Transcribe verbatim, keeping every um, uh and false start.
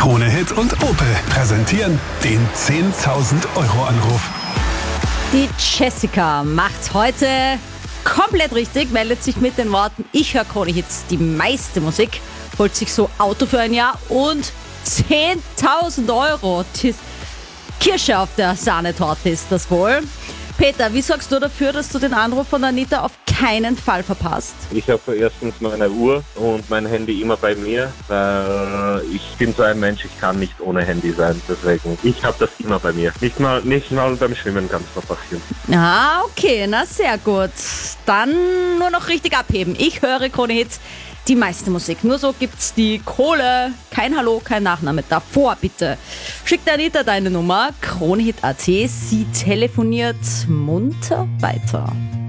Krone Hit und Opel präsentieren den zehntausend Euro Anruf. Die Jessica macht's heute komplett richtig, meldet sich mit den Worten: Ich höre Krone Hits, die meiste Musik, holt sich so Auto für ein Jahr und zehntausend Euro. Die Kirsche auf der Sahnetorte ist das wohl. Peter, wie sorgst du dafür, dass du den Anruf von Anita auf keinen Fall verpasst? Ich habe erstens meine Uhr und mein Handy immer bei mir, weil ich bin so ein Mensch, ich kann nicht ohne Handy sein, deswegen, ich habe das immer bei mir. Nicht mal, nicht mal beim Schwimmen kann es noch passieren. Ah, okay, na sehr gut. Dann nur noch richtig abheben. Ich höre Krone Hits, die meiste Musik. Nur so gibt's die Kohle. Kein Hallo, kein Nachname. Davor bitte. Schick der Anita deine Nummer, kronehit punkt at. Sie telefoniert munter weiter.